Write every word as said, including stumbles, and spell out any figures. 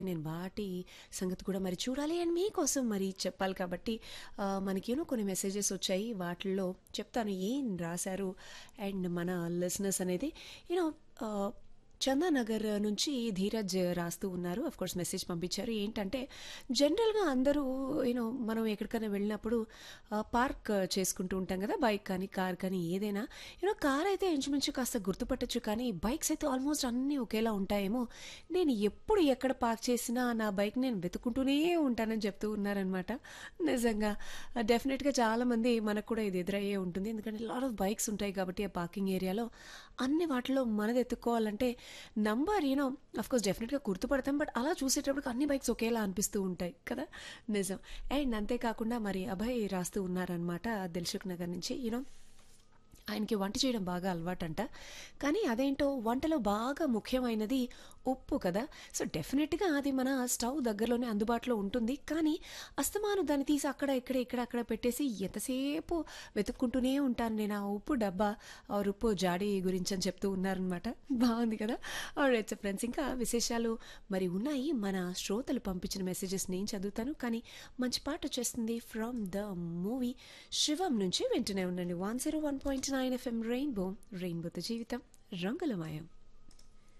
నేను వాటి సంగతి కూడా మరి చూడాలి అండ్ మీకోసం మరి చెప్పాలి కాబట్టి ఆహ్, మనకేనో కొన్ని మెసేజెస్ వచ్చాయి. వాటిల్లో చెప్తాను ఏం రాశారు అండ్ మన లిసనర్స్ అనేది యూనో ఆహ్, చందానగర్ నుంచి ధీరజ్ రాస్తూ ఉన్నారు. ఆఫ్ కోర్స్ మెసేజ్ పంపించారు. ఏంటంటే జనరల్‌గా అందరూ యూనో మనం ఎక్కడికైనా వెళ్ళినప్పుడు ఆహ్, పార్క్ చేసుకుంటూ ఉంటాం కదా! బైక్ కానీ, కార్ కానీ ఏదైనా. యూనో కార్ అయితే ఇంచుమించు కాస్త గుర్తుపట్టొచ్చు కానీ బైక్స్ అయితే ఆల్మోస్ట్ అన్నీ ఒకేలా ఉంటాయేమో. నేను ఎప్పుడు ఎక్కడ పార్క్ చేసినా నా బైక్ నేను వెతుక్కుంటూనే ఉంటానని చెప్తూ ఉన్నారనమాట. నిజంగా డెఫినెట్‌గా చాలామంది మనకు కూడా ఇది ఎదురయ్యే ఉంటుంది. ఎందుకంటే లాట్ ఆఫ్ బైక్స్ ఉంటాయి కాబట్టి ఆ పార్కింగ్ ఏరియాలో అన్ని వాటిలో మనది ఎత్తుక్కోవాలంటే నంబర్ యూనో కోర్స్ డెఫినెట్‌గా గుర్తుపడతాం. బట్ అలా చూసేటప్పటికి అన్ని బైక్స్ ఒకేలా అనిపిస్తూ ఉంటాయి కదా! నిజం. అండ్ అంతేకాకుండా మరి అభయ్ రాస్తూ ఉన్నారనమాట దిల్సుఖ్ నగర్ నుంచి. యూనో ఆయనకి వంట చేయడం బాగా అలవాటంట. కానీ అదేంటో వంటలో బాగా ముఖ్యమైనది ఉప్పు కదా! సో, డెఫినెట్‌గా అది మన స్టవ్ దగ్గరలోనే అందుబాటులో ఉంటుంది. కానీ అస్తమాను దాన్ని తీసి అక్కడ, ఇక్కడ, ఇక్కడ, అక్కడ పెట్టేసి ఎంతసేపు వెతుక్కుంటూనే ఉంటాను నేను ఆ ఉప్పు డబ్బా ఆర్ ఉప్పు జాడీ గురించని చెప్తూ ఉన్నారనమాట. బావుంది కదా! ఆల్రైట్ సో ఫ్రెండ్స్ ఇంకా విశేషాలు మరి ఉన్నాయి. మన శ్రోతలు పంపించిన మెసేజెస్ నేను చదువుతాను. కానీ మంచి పాట వచ్చేస్తుంది ఫ్రమ్ ద మూవీ 'శివం' నుంచి వింటూనే ఉండండి. One zero one point nine FM rainbow రెయిన్బోతో జీవితం రంగులమయం.